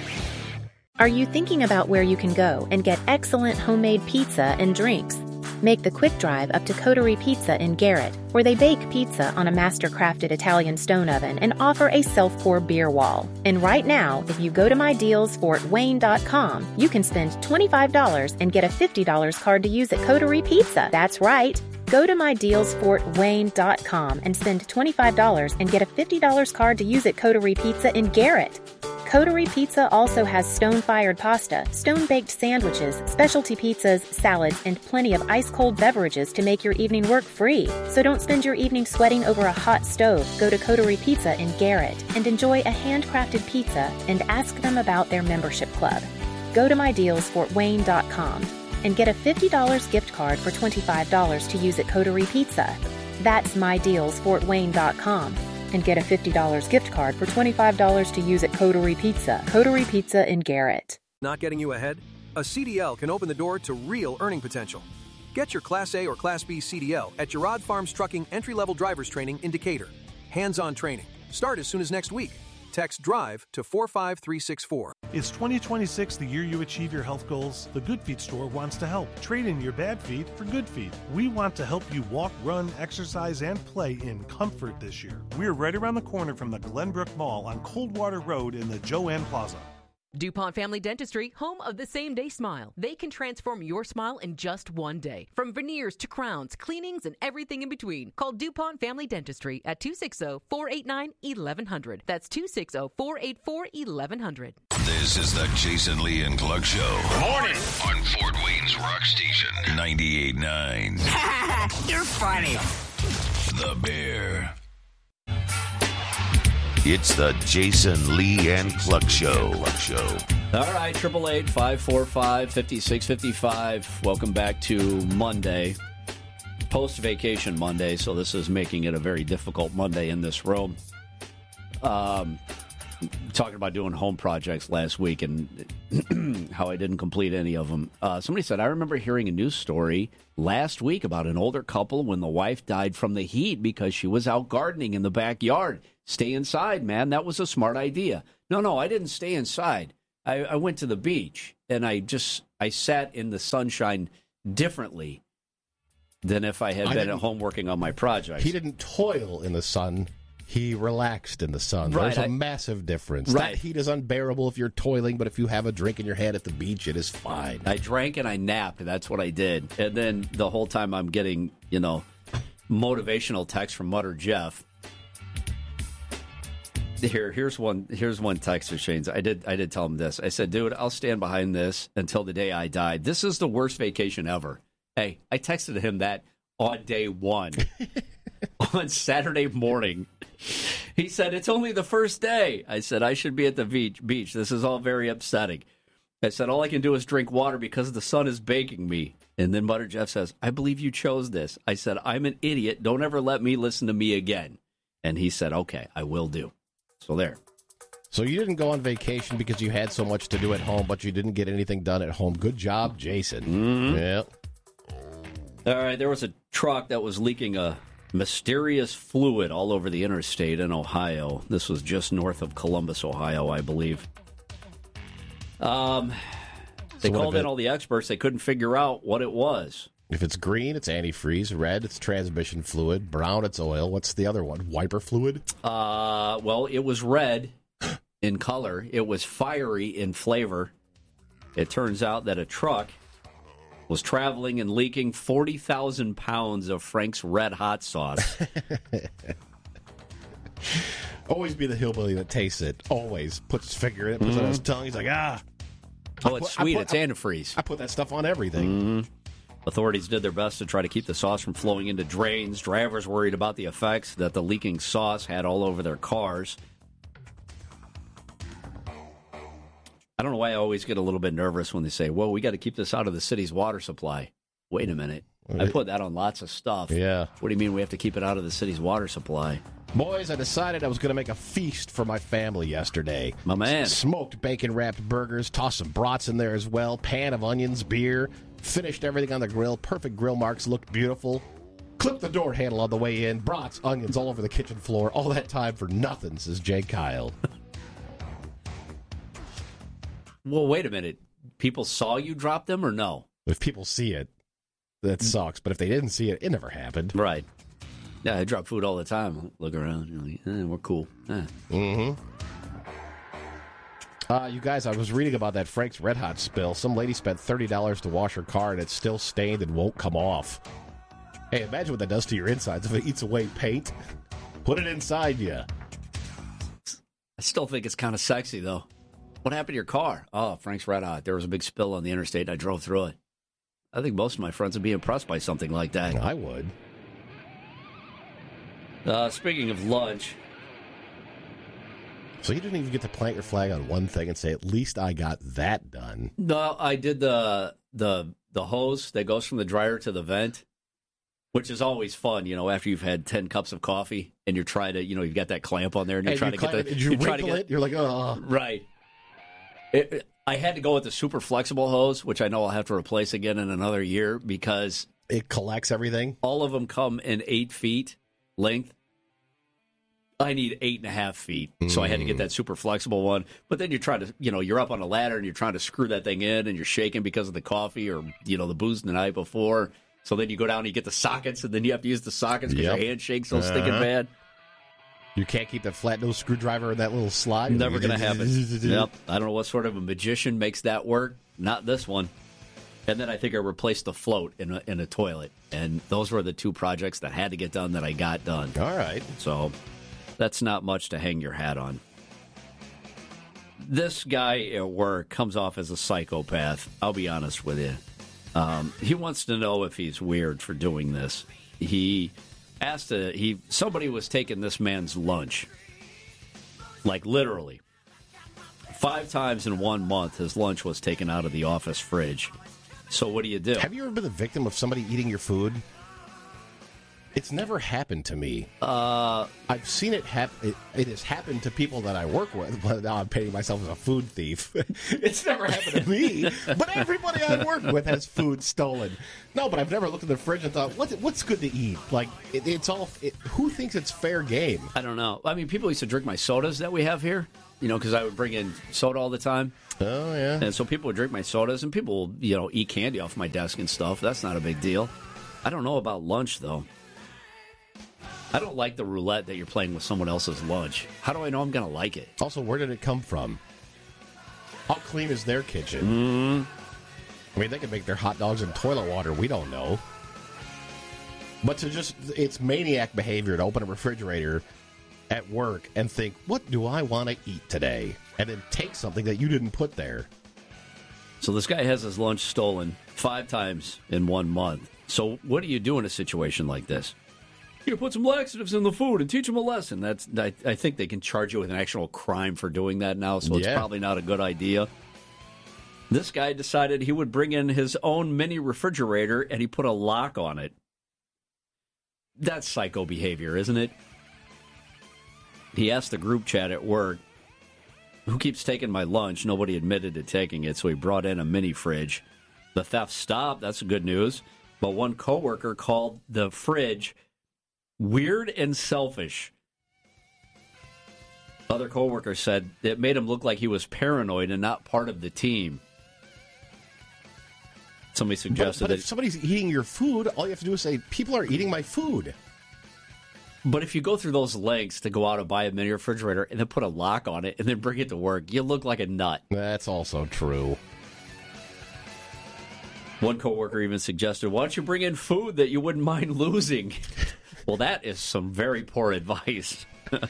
Speaker 13: Are you thinking about where you can go and get excellent homemade pizza and drinks? Make the quick drive up to Coterie Pizza in Garrett, where they bake pizza on a master-crafted Italian stone oven and offer a self-pour beer wall. And right now, if you go to mydealsfortwayne.com, you can spend $25 and get a $50 card to use at Coterie Pizza. That's right. Go to mydealsfortwayne.com and spend $25 and get a $50 card to use at Coterie Pizza in Garrett. Coterie Pizza also has stone-fired pasta, stone-baked sandwiches, specialty pizzas, salads, and plenty of ice-cold beverages to make your evening work free. So don't spend your evening sweating over a hot stove. Go to Coterie Pizza in Garrett and enjoy a handcrafted pizza and ask them about their membership club. Go to mydealsfortwayne.com and get a $50 gift card for $25 to use at Coterie Pizza. That's mydealsfortwayne.com. And get a $50 gift card for $25 to use at Coterie Pizza. Coterie Pizza in Garrett.
Speaker 14: Not getting you ahead? A CDL can open the door to real earning potential. Get your Class A or Class B CDL at Girard Farms Trucking Entry-Level Drivers Training in Decatur. Hands-on training. Start as soon as next week. Text DRIVE to 45364.
Speaker 15: Is 2026 the year you achieve your health goals? The Good Feet store wants to help. Trade in your bad feet for good feet. We want to help you walk, run, exercise, and play in comfort this year. We're right around the corner from the Glenbrook Mall on Coldwater Road in the Joanne Plaza.
Speaker 16: DuPont Family Dentistry, home of the same-day smile. They can transform your smile in just one day. From veneers to crowns, cleanings, and everything in between. Call DuPont Family Dentistry at 260-489-1100. That's 260-484-1100.
Speaker 3: This is the Jason Lee and Clark Show.
Speaker 12: Good morning.
Speaker 3: On Fort Wayne's Rock Station, 98.9.
Speaker 11: You're funny.
Speaker 3: The Bear. It's the Jason Lee and Cluck Show.
Speaker 6: All right, 888-545-5655. Welcome back to Monday, post-vacation Monday, so this is making it a very difficult Monday in this room. Talking about doing home projects last week and how I didn't complete any of them. Somebody said, I remember hearing a news story last week about an older couple when the wife died from the heat because she was out gardening in the backyard. Stay inside, man. That was a smart idea. No, I didn't stay inside. I went to the beach, and I sat in the sunshine differently than if I had been at home working on my projects.
Speaker 5: He didn't toil in the sun. He relaxed in the sun.
Speaker 6: Right,
Speaker 5: There's a massive difference.
Speaker 6: Right.
Speaker 5: That heat is unbearable if you're toiling, but if you have a drink in your hand at the beach, it is fine.
Speaker 6: I drank and I napped. That's what I did. And then the whole time I'm getting, motivational text from Mutter Jeff. Here's one text of Shane's. I did tell him this. I said, dude, I'll stand behind this until the day I die. This is the worst vacation ever. Hey, I texted him that on day one. On Saturday morning. He said, it's only the first day. I said, I should be at the beach. This is all very upsetting. I said, all I can do is drink water because the sun is baking me. And then Mutter Jeff says, I believe you chose this. I said, I'm an idiot. Don't ever let me listen to me again. And he said, okay, I will do. So there.
Speaker 5: So you didn't go on vacation because you had so much to do at home, but you didn't get anything done at home. Good job, Jason.
Speaker 6: Mm-hmm.
Speaker 5: Yep.
Speaker 6: All right, there was a truck that was leaking a mysterious fluid all over the interstate in Ohio. This was just north of Columbus, Ohio, I believe. They called in all the experts. They couldn't figure out what it was.
Speaker 5: If it's green, it's antifreeze. Red, it's transmission fluid. Brown, it's oil. What's the other one? Wiper fluid?
Speaker 6: Well, it was red, in color. It was fiery in flavor. It turns out that a truck was traveling and leaking 40,000 pounds of Frank's Red Hot sauce.
Speaker 5: Always be the hillbilly that tastes it. Always puts his finger in it, puts it on his tongue. He's like,
Speaker 6: Oh, it's sweet. It's antifreeze.
Speaker 5: I put that stuff on everything.
Speaker 6: Authorities did their best to try to keep the sauce from flowing into drains. Drivers worried about the effects that the leaking sauce had all over their cars. I don't know why I always get a little bit nervous when they say, well, we got to keep this out of the city's water supply. Wait a minute. I put that on lots of stuff.
Speaker 5: Yeah.
Speaker 6: What do you mean we have to keep it out of the city's water supply?
Speaker 5: Boys, I decided I was going to make a feast for my family yesterday.
Speaker 6: My man.
Speaker 5: Smoked bacon-wrapped burgers, tossed some brats in there as well, pan of onions, beer, finished everything on the grill. Perfect grill marks, looked beautiful. Clipped the door handle on the way in. Brats, onions all over the kitchen floor. All that time for nothing, says Jay Kyle.
Speaker 6: Well, wait a minute. People saw you drop them or no?
Speaker 5: If people see it, that sucks. But if they didn't see it, it never happened.
Speaker 6: Right. Yeah, I drop food all the time. Look around. You're like, we're cool.
Speaker 5: You guys, I was reading about that Frank's Red Hot spill. Some lady spent $30 to wash her car, and it's still stained and won't come off. Hey, imagine what that does to your insides if it eats away paint. Put it inside you.
Speaker 6: I still think it's kind of sexy, though. What happened to your car? Oh, Frank's Red Hot. There was a big spill on the interstate, and I drove through it. I think most of my friends would be impressed by something like that.
Speaker 5: I would.
Speaker 6: Speaking of lunch.
Speaker 5: So you didn't even get to plant your flag on one thing and say, at least I got that done.
Speaker 6: No, I did the hose that goes from the dryer to the vent, which is always fun, after you've had 10 cups of coffee and you're trying to, you've got that clamp on there and you're trying to get the...
Speaker 5: You wrinkle it, you're like, oh.
Speaker 6: Right. I had to go with the super flexible hose, which I know I'll have to replace again in another year because...
Speaker 5: It collects everything?
Speaker 6: All of them come in 8 feet length. I need 8.5 feet, so I had to get that super flexible one. But then you're trying to, you're up on a ladder and you're trying to screw that thing in and you're shaking because of the coffee or, the booze the night before. So then you go down and you get the sockets and then you have to use the sockets because your hand shakes so stinking bad.
Speaker 5: You can't keep that flat-nose screwdriver in that little slot.
Speaker 6: Never going to happen. Yep. I don't know what sort of a magician makes that work. Not this one. And then I think I replaced the float in a toilet. And those were the 2 projects that had to get done that I got done.
Speaker 5: All right.
Speaker 6: So that's not much to hang your hat on. This guy at work comes off as a psychopath. I'll be honest with you. He wants to know if he's weird for doing this. Somebody was taking this man's lunch. Like literally. 5 times in 1 month, his lunch was taken out of the office fridge. So what do you do?
Speaker 5: Have you ever been the victim of somebody eating your food? It's never happened to me. I've seen it happen. It has happened to people that I work with, but now I'm painting myself as a food thief. It's never happened to me, but everybody I work with has food stolen. No, but I've never looked in the fridge and thought, what's good to eat? Like, who thinks it's fair game?
Speaker 6: I don't know. I mean, people used to drink my sodas that we have here, because I would bring in soda all the time.
Speaker 5: Oh, yeah.
Speaker 6: And so people would drink my sodas, and people, eat candy off my desk and stuff. That's not a big deal. I don't know about lunch, though. I don't like the roulette that you're playing with someone else's lunch. How do I know I'm going to like it?
Speaker 5: Also, where did it come from? How clean is their kitchen? I mean, they can make their hot dogs in toilet water. We don't know. But it's maniac behavior to open a refrigerator at work and think, what do I want to eat today? And then take something that you didn't put there.
Speaker 6: So this guy has his lunch stolen 5 times in 1 month. So what do you do in a situation like this? You put some laxatives in the food and teach them a lesson. I think they can charge you with an actual crime for doing that now, so it's probably not a good idea. This guy decided he would bring in his own mini refrigerator, and he put a lock on it. That's psycho behavior, isn't it? He asked the group chat at work, who keeps taking my lunch? Nobody admitted to taking it, so he brought in a mini fridge. The theft stopped. That's good news. But one coworker called the fridge weird and selfish. Other coworkers said it made him look like he was paranoid and not part of the team. Somebody suggested
Speaker 5: but if somebody's eating your food, all you have to do is say, people are eating my food.
Speaker 6: But if you go through those lengths to go out and buy a mini refrigerator and then put a lock on it and then bring it to work, you look like a nut.
Speaker 5: That's also true.
Speaker 6: One coworker even suggested, why don't you bring in food that you wouldn't mind losing? Well, that is some very poor advice.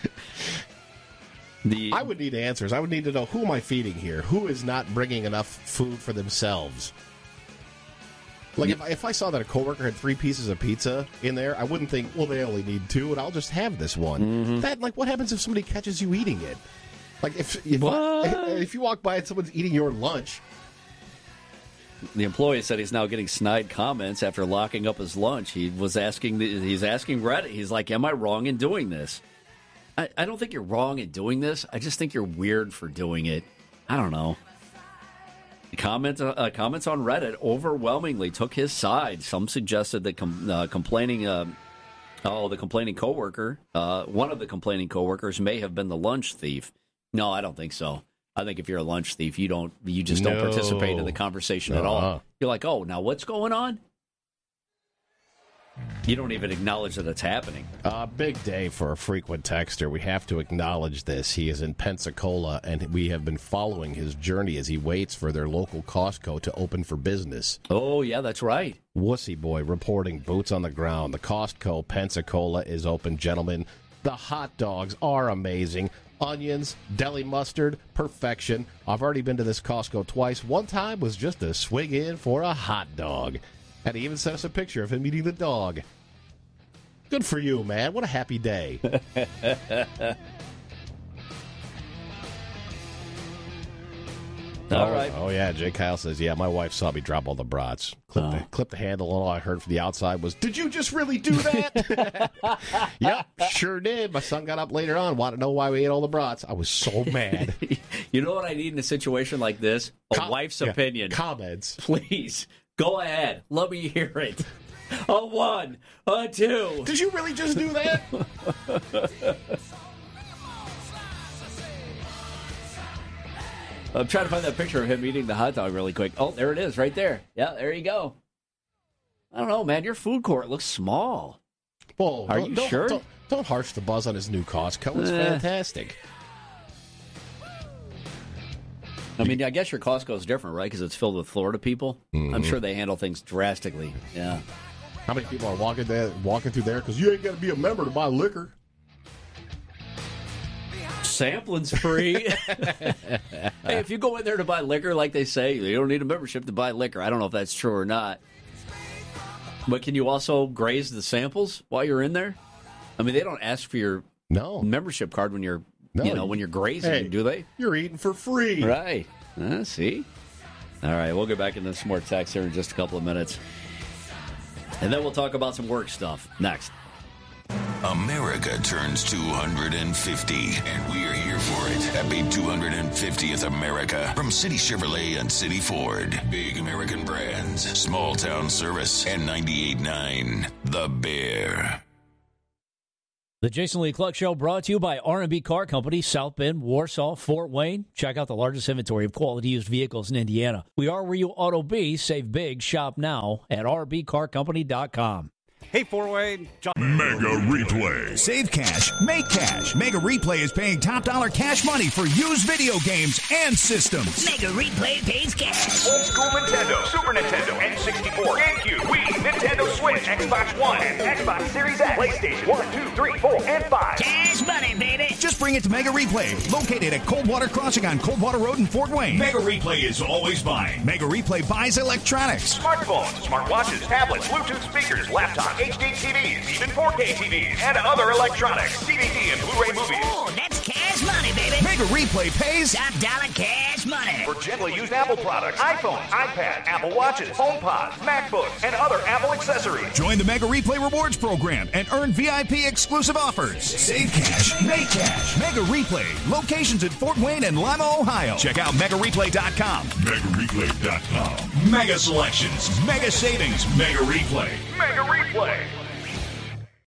Speaker 5: I would need answers. I would need to know, who am I feeding here? Who is not bringing enough food for themselves? Like, if I saw that a coworker had 3 pieces of pizza in there, I wouldn't think, well, they only need 2, and I'll just have this one.
Speaker 6: Mm-hmm.
Speaker 5: What happens if somebody catches you eating it? Like, if you walk by and someone's eating your lunch.
Speaker 6: The employee said he's now getting snide comments after locking up his lunch. He's asking Reddit. He's like, am I wrong in doing this? I don't think you're wrong in doing this. I just think you're weird for doing it. I don't know. Comments on Reddit overwhelmingly took his side. Some suggested that the complaining coworker, one of the complaining coworkers, may have been the lunch thief. No, I don't think so. I think if you're a lunch thief, you just don't participate in the conversation at all. You're like, oh, now what's going on? You don't even acknowledge that it's happening.
Speaker 5: Big day for a frequent texter. We have to acknowledge this. He is in Pensacola, and we have been following his journey as he waits for their local Costco to open for business.
Speaker 6: Oh, yeah, that's right.
Speaker 5: Wussy Boy reporting, boots on the ground. The Costco Pensacola is open, gentlemen. The hot dogs are amazing. Onions, deli mustard, perfection. I've already been to this Costco twice. One time was just a swing in for a hot dog. And he even sent us a picture of him eating the dog. Good for you, man. What a happy day.
Speaker 6: All right.
Speaker 5: Oh, yeah. Jay Kyle says, yeah, my wife saw me drop all the brats. Clip the handle, and all I heard from the outside was, did you just really do that? Yep, sure did. My son got up later on, wanted to know why we ate all the brats. I was so mad.
Speaker 6: You know what I need in a situation like this? A wife's opinion.
Speaker 5: Comments.
Speaker 6: Please, go ahead. Let me hear it. A 1, a 2.
Speaker 5: Did you really just do that?
Speaker 6: I'm trying to find that picture of him eating the hot dog really quick. Oh, there it is, right there. Yeah, there you go. I don't know, man. Your food court looks small.
Speaker 5: Whoa,
Speaker 6: are you sure?
Speaker 5: Don't harsh the buzz on his new Costco. It's fantastic.
Speaker 6: I mean, I guess your Costco is different, right? Because it's filled with Florida people. Mm-hmm. I'm sure they handle things drastically. Yeah.
Speaker 5: How many people are walking through there? Because you ain't got to be a member to buy liquor.
Speaker 6: Sampling's free. Hey, if you go in there to buy liquor, like they say, you don't need a membership to buy liquor. I don't know if that's true or not. But can you also graze the samples while you're in there? I mean, they don't ask for your membership card when you're when you're grazing, do they?
Speaker 5: You're eating for free.
Speaker 6: Right. See? All right, we'll get back into some more text here in just a couple of minutes. And then we'll talk about some work stuff next.
Speaker 3: America turns 250, and we are here for it. Happy 250th America from City Chevrolet and City Ford. Big American brands, small town service, and 98.9 The Bear.
Speaker 17: The Jason Lee Cluck Show brought to you by R&B Car Company, South Bend, Warsaw, Fort Wayne. Check out the largest inventory of quality used vehicles in Indiana. We are where you ought to be. Save big. Shop now at rbcarcompany.com.
Speaker 18: Hey, Fort Wayne.
Speaker 10: Mega Replay. Save cash. Make cash. Mega Replay is paying top dollar cash money for used video games and systems.
Speaker 11: Mega Replay pays cash.
Speaker 12: Old school Nintendo, Super Nintendo, N64, GameCube, Wii, Nintendo Switch, Xbox One, and Xbox Series X, PlayStation 1, 2, 3, 4, and 5.
Speaker 11: Cash money, baby.
Speaker 10: Just bring it to Mega Replay, located at Coldwater Crossing on Coldwater Road in Fort Wayne. Mega Replay is always buying. Mega Replay buys electronics.
Speaker 12: Smartphones, smartwatches, tablets, Bluetooth speakers, laptops, HD TVs, even 4K TVs, and other electronics, DVD and Blu-ray movies.
Speaker 11: Oh, that's cash money, baby.
Speaker 10: Mega Replay pays
Speaker 11: top dollar cash money.
Speaker 12: For gently used Apple products, iPhones, iPads, Apple Watches, HomePods, MacBooks, and other Apple accessories.
Speaker 10: Join the Mega Replay Rewards program and earn VIP exclusive offers. Save cash, make cash. Mega Replay, locations in Fort Wayne and Lima, Ohio. Check out MegaReplay.com. MegaReplay.com. Mega selections, mega savings, Mega Replay.
Speaker 12: Mega Replay.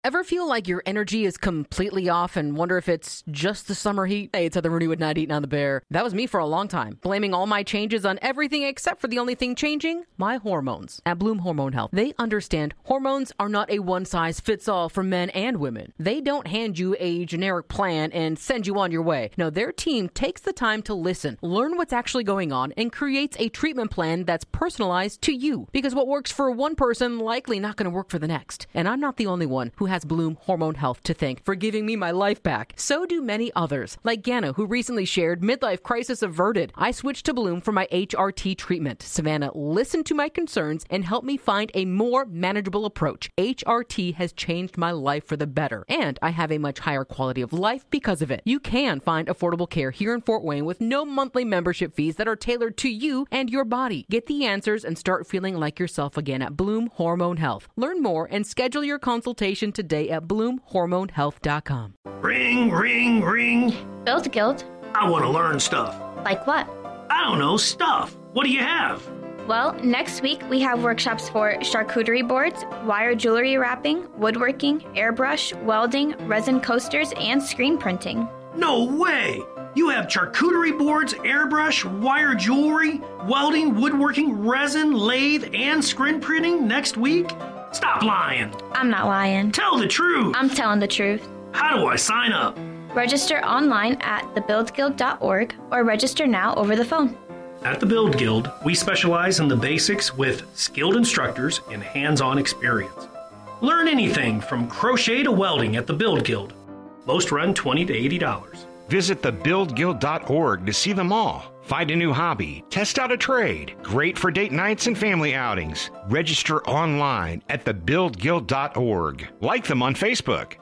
Speaker 16: Ever feel like your energy is completely off and wonder if it's just the summer heat? Hey, it's Heather Rooney with Not Eating on the Bear. That was me for a long time, blaming all my changes on everything except for the only thing changing, my hormones. At Bloom Hormone Health, they understand hormones are not a one-size-fits-all for men and women. They don't hand you a generic plan and send you on your way. No, their team takes the time to listen, learn what's actually going on, and creates a treatment plan that's personalized to you. Because what works for one person likely not going to work for the next. And I'm not the only one who has Bloom Hormone Health to thank for giving me my life back. So do many others, like Ganna, who recently shared midlife crisis averted. I switched to Bloom for my HRT treatment. Savannah listened to my concerns and helped me find a more manageable approach. HRT has changed my life for the better, and I have a much higher quality of life because of it. You can find affordable care here in Fort Wayne with no monthly membership fees that are tailored to you and your body. Get the answers and start feeling like yourself again at Bloom Hormone Health. Learn more and schedule your consultation today at BloomHormoneHealth.com.
Speaker 18: Ring, ring, ring.
Speaker 19: Build Guild.
Speaker 18: I want to learn stuff.
Speaker 19: Like what?
Speaker 18: I don't know, stuff. What do you have?
Speaker 19: Well, next week we have workshops for charcuterie boards, wire jewelry wrapping, woodworking, airbrush, welding, resin coasters, and screen printing.
Speaker 18: No way! You have charcuterie boards, airbrush, wire jewelry, welding, woodworking, resin, lathe, and screen printing next week? Stop lying.
Speaker 19: I'm not lying.
Speaker 18: Tell the truth.
Speaker 19: I'm telling the truth.
Speaker 18: How do I sign up?
Speaker 19: Register online at thebuildguild.org or register now over the phone.
Speaker 18: At the Build Guild, we specialize in the basics with skilled instructors and hands-on experience. Learn anything from crochet to welding at the Build Guild. Most run $20 to $80.
Speaker 20: Visit thebuildguild.org to see them all. Find a new hobby, test out a trade. Great for date nights and family outings. Register online at thebuildguild.org. Like them on Facebook.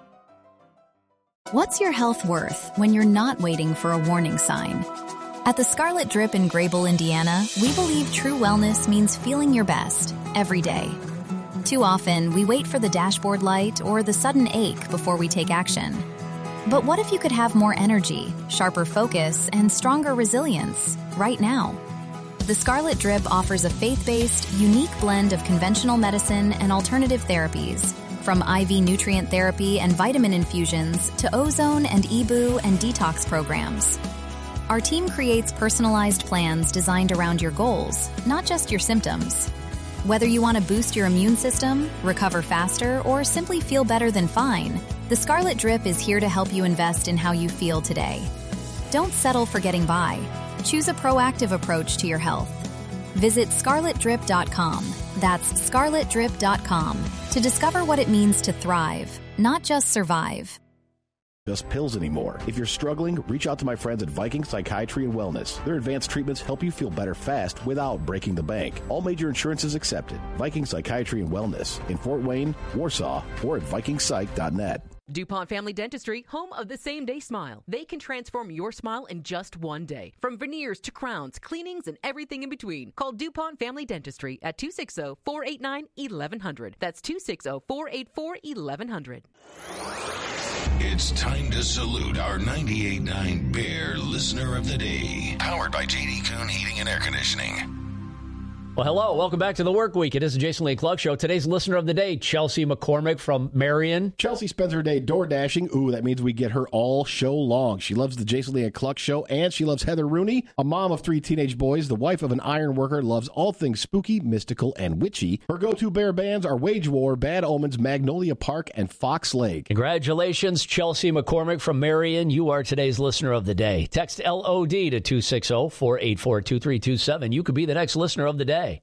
Speaker 21: What's your health worth when you're not waiting for a warning sign? At the Scarlet Drip in Grable, Indiana, we believe true wellness means feeling your best every day. Too often, we wait for the dashboard light or the sudden ache before we take action. But what if you could have more energy, sharper focus, and stronger resilience right now? The Scarlet Drip offers a faith-based, unique blend of conventional medicine and alternative therapies, from IV nutrient therapy and vitamin infusions to ozone and EBOO and detox programs. Our team creates personalized plans designed around your goals, not just your symptoms. Whether you want to boost your immune system, recover faster, or simply feel better than fine, the Scarlet Drip is here to help you invest in how you feel today. Don't settle for getting by. Choose a proactive approach to your health. Visit scarletdrip.com. That's scarletdrip.com to discover what it means to thrive, not just survive.
Speaker 5: Just pills anymore. If you're struggling, reach out to my friends at Viking Psychiatry and Wellness. Their advanced treatments help you feel better fast without breaking the bank. All major insurances accepted. Viking Psychiatry and Wellness in Fort Wayne, Warsaw, or at vikingpsych.net.
Speaker 16: DuPont Family Dentistry, home of the same-day smile. They can transform your smile in just one day. From veneers to crowns, cleanings, and everything in between. Call DuPont Family Dentistry at 260-489-1100. That's 260-484-1100.
Speaker 3: It's time to salute our 98.9 Bear Listener of the Day. Powered by J.D. Kuhn Heating and Air Conditioning.
Speaker 17: Well, hello. Welcome back to the Work Week. It is the Jason Lee Cluck Show. Today's listener of the day, Chelsea McCormick from Marion.
Speaker 5: Chelsea spends her day door dashing. Ooh, that means we get her all show long. She loves the Jason Lee and Cluck Show, and she loves Heather Rooney, a mom of 3 teenage boys, the wife of an iron worker, loves all things spooky, mystical, and witchy. Her go-to bear bands are Wage War, Bad Omens, Magnolia Park, and Fox Lake.
Speaker 17: Congratulations, Chelsea McCormick from Marion. You are today's listener of the day. Text LOD to 260-484-2327. You could be the next listener of the day.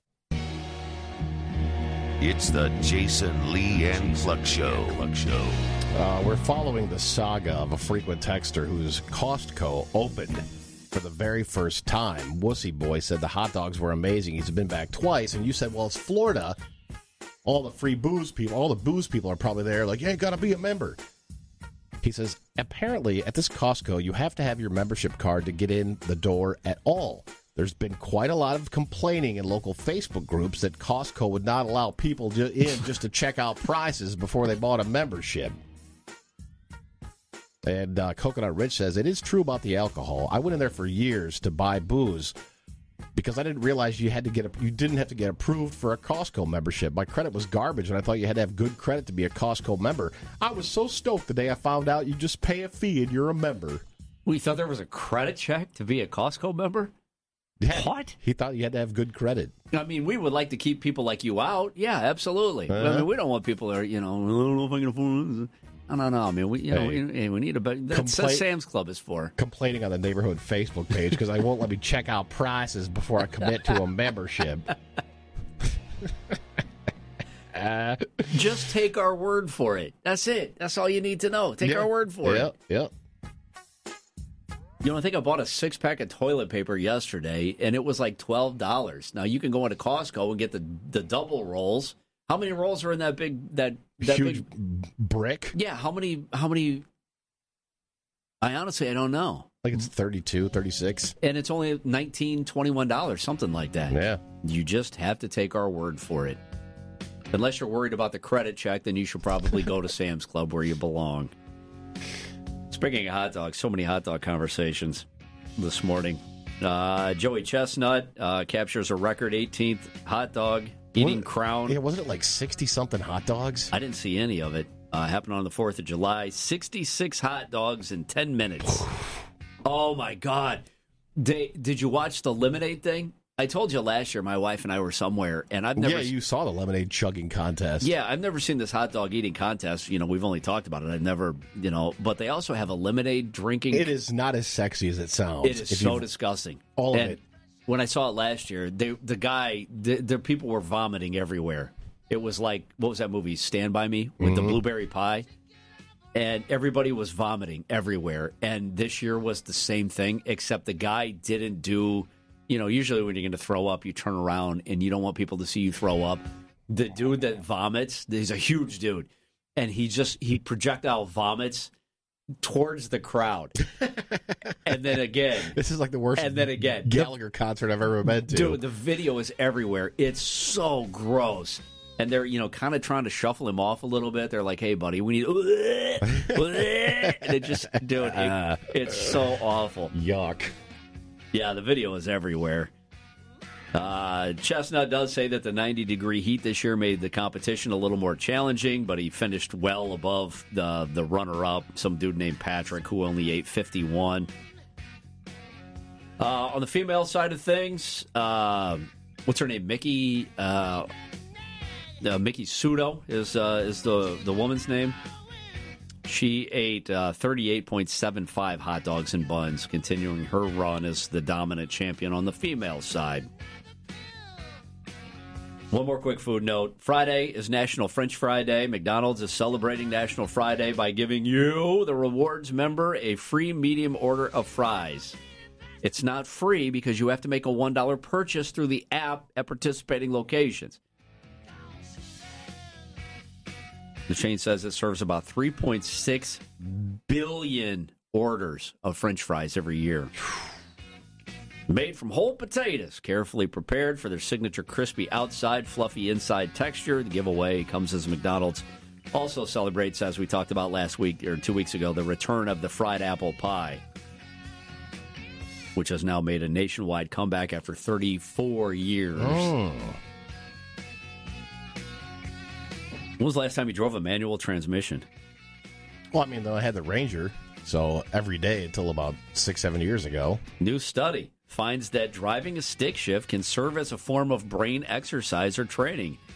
Speaker 3: It's the Jason Lee and Cluck Show.
Speaker 5: We're following the saga of a frequent texter whose Costco opened for the very first time. Wussy Boy said the hot dogs were amazing. He's been back twice, and you said, well, it's Florida. All the free booze people, all the booze people are probably there like, you ain't got to be a member. He says, apparently at this Costco, you have to have your membership card to get in the door at all. There's been quite a lot of complaining in local Facebook groups that Costco would not allow people in just to check out prices before they bought a membership. And Coconut Ridge says, it is true about the alcohol. I went in there for years to buy booze because I didn't realize you didn't have to get approved for a Costco membership. My credit was garbage, and I thought you had to have good credit to be a Costco member. I was so stoked the day I found out you just pay a fee and you're a member.
Speaker 6: We thought there was a credit check to be a Costco member?
Speaker 5: Yeah,
Speaker 6: what?
Speaker 5: He thought you had to have good credit.
Speaker 6: I mean, we would like to keep people like you out. Yeah, absolutely. I mean, we don't want people that are, I don't know if I can afford this. No. I mean, we need a better. That's what Sam's Club is for.
Speaker 5: Complaining on the neighborhood Facebook page because I won't let me check out prices before I commit to a membership.
Speaker 6: Just take our word for it. That's it. That's all you need to know. Take our word for it.
Speaker 5: Yep.
Speaker 6: I think I bought a 6-pack of toilet paper yesterday, and it was like $12. Now, you can go into Costco and get the double rolls. How many rolls are in that
Speaker 5: huge brick?
Speaker 6: Yeah, how many? I honestly don't know.
Speaker 5: Like it's 32, 36.
Speaker 6: And it's only $19, $21, something like that.
Speaker 5: Yeah.
Speaker 6: You just have to take our word for it. Unless you're worried about the credit check, then you should probably go to Sam's Club where you belong. Speaking of hot dogs, so many hot dog conversations this morning. Joey Chestnut captures a record 18th hot dog eating crown.
Speaker 5: Yeah, wasn't it like 60-something hot dogs?
Speaker 6: I didn't see any of it. Happened on the 4th of July. 66 hot dogs in 10 minutes. Oh, my God. Did you watch the lemonade thing? I told you last year my wife and I were somewhere, and I've never...
Speaker 5: Yeah, you saw the lemonade chugging contest.
Speaker 6: Yeah, I've never seen this hot dog eating contest. We've only talked about it. I've never, but they also have a lemonade drinking...
Speaker 5: It is not as sexy as it sounds.
Speaker 6: It is so disgusting.
Speaker 5: All of it.
Speaker 6: When I saw it last year, the people were vomiting everywhere. It was like, what was that movie, Stand By Me, with the blueberry pie? And everybody was vomiting everywhere. And this year was the same thing, except the guy didn't do... usually when you're going to throw up, you turn around and you don't want people to see you throw up. The dude that vomits, he's a huge dude, and he projectile vomits towards the crowd. And then again.
Speaker 5: This is like the worst
Speaker 6: and then again,
Speaker 5: Gallagher concert I've ever been to.
Speaker 6: Dude, the video is everywhere. It's so gross. And they're, kind of trying to shuffle him off a little bit. They're like, hey, buddy, we need... and it just, dude, it's so awful.
Speaker 5: Yuck.
Speaker 6: Yeah, the video is everywhere. Chestnut does say that the 90-degree heat this year made the competition a little more challenging, but he finished well above the runner-up, some dude named Patrick, who only ate 51. On the female side of things, what's her name? Mickey Sudo is the woman's name. She ate 38.75 hot dogs and buns, continuing her run as the dominant champion on the female side. One more quick food note. Friday is National French Fry Day. McDonald's is celebrating National Fry Day by giving you, the rewards member, a free medium order of fries. It's not free because you have to make a $1 purchase through the app at participating locations. The chain says it serves about 3.6 billion orders of French fries every year. Made from whole potatoes, carefully prepared for their signature crispy outside, fluffy inside texture. The giveaway comes as McDonald's also celebrates, as we talked about last week or 2 weeks ago, the return of the fried apple pie, which has now made a nationwide comeback after 34 years. Oh. When was the last time you drove a manual transmission?
Speaker 5: Well, I had the Ranger, so every day until about 6-7 years ago.
Speaker 6: New study finds that driving a stick shift can serve as a form of brain exercise or training.